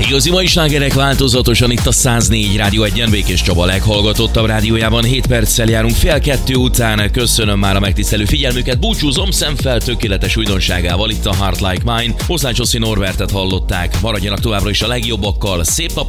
Igazi mai slágerek változatosan itt a 104 Rádió 1-en, Békés Csaba leghallgatottabb rádiójában. 7 perccel járunk 1:30 után. Köszönöm már a megtisztelő figyelmüket. Búcsúzom Szemfel tökéletes újdonságával itt a Heart Like Mine. Hosszán Csoszi Norbertet hallották. Maradjanak továbbra is a legjobbakkal. Szép napot!